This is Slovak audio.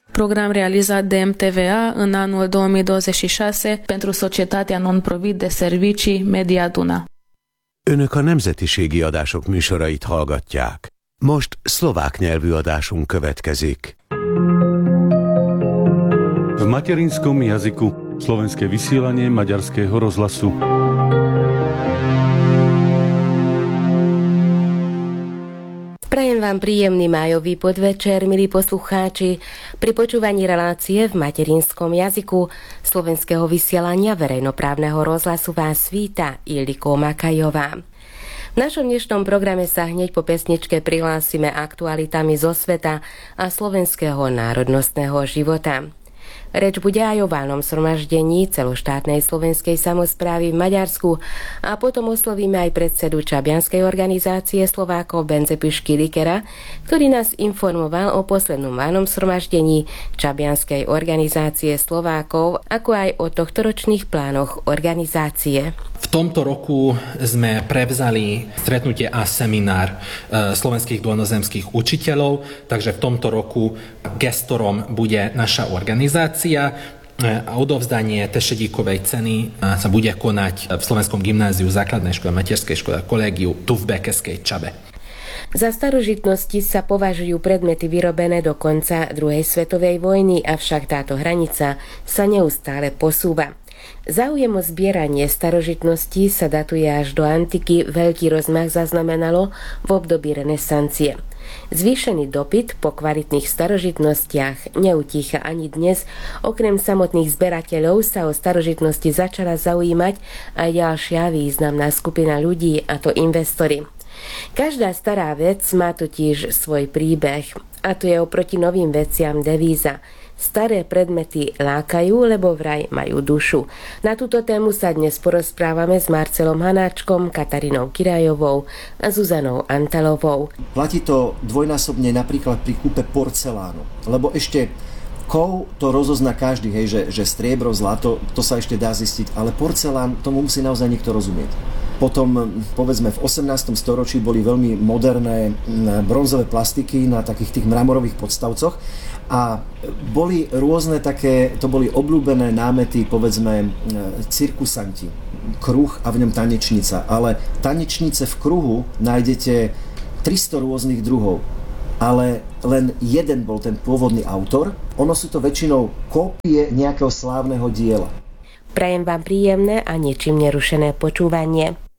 program realizat de MTVA în anul 2026 pentru societatea non-profit de servicii Media Duna. Önök a nemzetiségi adások műsorait hallgatják. Most szlovák nyelvű adásunk következik. V materinskom jazyku slovenské vysielanie Maďarského rozhlasu. Prajem vám príjemný májový podvečer, milí poslucháči. Pri počúvaní relácie v materinskom jazyku slovenského vysielania verejnoprávneho rozhlasu vás víta Ildiko Makajová. V našom dnešnom programe sa hneď po pesničke prihlásime aktualitami zo sveta a slovenského národnostného života. Reč bude aj o valnom zhromaždení celoštátnej slovenskej samosprávy v Maďarsku a potom oslovíme aj predsedu Čabianskej organizácie Slovákov Benzepi Škilikera, ktorý nás informoval o poslednom valnom zhromaždení Čabianskej organizácie Slovákov, ako aj o tohtoročných plánoch organizácie. V tomto roku sme prevzali stretnutie a seminár slovenských dolnozemských učiteľov, takže v tomto roku gestorom bude naša organizácia. A odovzdanie Tešedíkovej ceny sa bude konať v Slovenskom gymnáziu, základnej škole, materskej škole, kolégiu tu v Bekeskej Čabe. Za starožitnosti sa považujú predmety vyrobené do konca druhej svetovej vojny, avšak táto hranica sa neustále posúva. Záujem o zbieranie starožitností sa datuje až do antiky, veľký rozmach zaznamenalo v období renesancie. Zvýšený dopyt po kvalitných starožitnostiach neutícha ani dnes. Okrem samotných zberateľov sa o starožitnosti začala zaujímať aj ďalšia významná skupina ľudí, a to investori. Každá stará vec má totiž svoj príbeh, a to je oproti novým veciam devíza. Staré predmety lákajú, lebo vraj majú dušu. Na túto tému sa dnes porozprávame s Marcelom Hanáčkom, Katarínou Kirajovou a Zuzanou Antalovou. Platí to dvojnásobne napríklad pri kúpe porcelánu, lebo ešte kov to rozozná každý, hej, že striebro, zlato, to sa ešte dá zistiť, ale porcelán, tomu musí naozaj niekto rozumieť. Potom, povedzme, v 18. storočí boli veľmi moderné bronzové plastiky na takých tých mramorových podstavcoch a boli rôzne také, to boli obľúbené námety, povedzme, cirkusanti, kruh a v ňom tanečnica, ale tanečnice v kruhu nájdete 300 rôznych druhov, ale len jeden bol ten pôvodný autor, ono sú to väčšinou kópie nejakého slávneho diela. Prajem vám príjemné a ničím nerušené počúvanie.